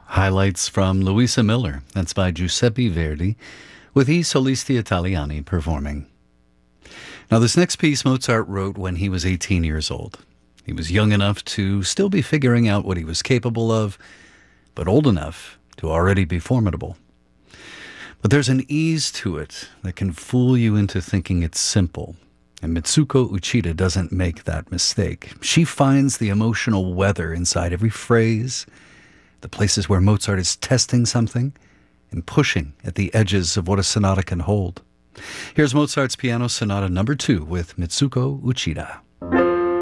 Highlights from Luisa Miller. That's by Giuseppe Verdi, with I Solisti Italiani performing. Now, this next piece Mozart wrote when he was 18 years old. He was young enough to still be figuring out what he was capable of, but old enough to already be formidable. But there's an ease to it that can fool you into thinking it's simple. And Mitsuko Uchida doesn't make that mistake. She finds the emotional weather inside every phrase, the places where Mozart is testing something and pushing at the edges of what a sonata can hold. Here's Mozart's Piano Sonata No. 2 with Mitsuko Uchida.